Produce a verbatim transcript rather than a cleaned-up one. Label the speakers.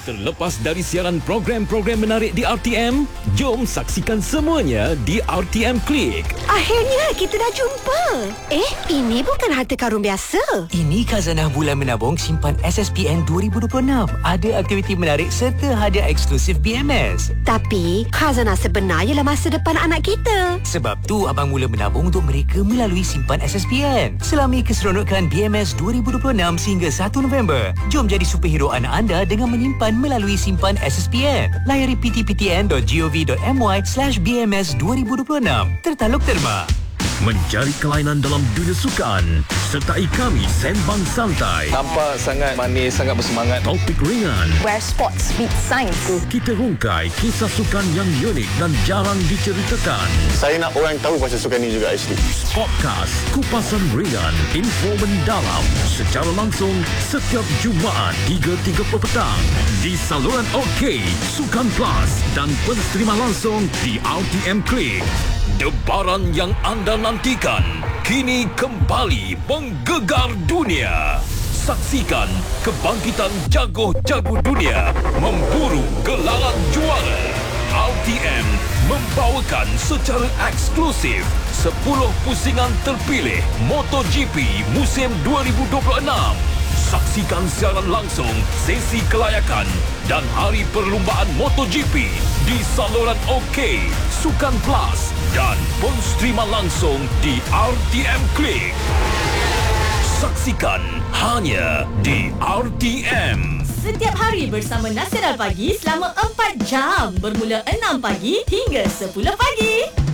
Speaker 1: Terlepas dari siaran program-program menarik di R T M, jom saksikan semuanya di R T M Click.
Speaker 2: Akhirnya kita dah jumpa. Eh, ini bukan harta karun biasa.
Speaker 3: Ini khazanah bulan menabung simpan S S P N dua ribu dua puluh enam. Ada aktiviti menarik serta hadiah eksklusif B M S.
Speaker 2: Tapi, khazanah sebenar ialah masa depan anak kita.
Speaker 3: Sebab tu abang mula menabung untuk mereka melalui simpan S S P N. Selami keseronokan B M S dua ribu dua puluh enam sehingga satu November. Jom jadi superhero anak anda dengan menyimpan melalui simpan S S P N. Layari p t p t n dot gov dot m y slash b m s dua ribu dua puluh enam. Tertaluk terma.
Speaker 1: Mencari kelainan dalam dunia sukan. Sertai kami sembang santai.
Speaker 4: Nampak sangat manis, sangat bersemangat.
Speaker 1: Topik ringan.
Speaker 5: Where sports meet science.
Speaker 1: Kita rungkai kisah sukan yang unik dan jarang diceritakan.
Speaker 6: Saya nak orang tahu pasal sukan ni juga actually.
Speaker 1: Podcast kupasan ringan, info mendalam secara langsung setiap Jumaat tiga tiga puluh petang di saluran OK, Sukan Plus dan pensterima langsung di R T M Click. Debaran yang anda nantikan kini kembali menggegar dunia. Saksikan kebangkitan jago-jago dunia memburu gelaran juara. R T M membawakan secara eksklusif sepuluh pusingan terpilih MotoGP musim dua ribu dua puluh enam. Saksikan siaran langsung sesi kelayakan dan hari perlumbaan MotoGP di saluran OK, Sukan Plus dan pun streama langsung di R T M Click. Saksikan hanya di R T M.
Speaker 7: Setiap hari bersama Nasir Al Pagi selama empat jam bermula enam pagi hingga sepuluh pagi.